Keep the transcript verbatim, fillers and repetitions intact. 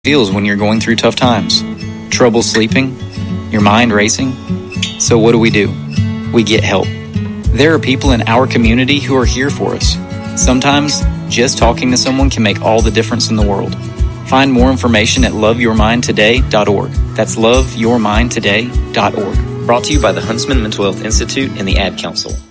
feels when you're going through tough times. Trouble sleeping? Your mind racing? So what do we do? We get help. There are people in our community who are here for us. Sometimes, just talking to someone can make all the difference in the world. Find more information at love your mind today dot org. That's love your mind today dot org. Brought to you by the Huntsman Mental Health Institute and the Ad Council.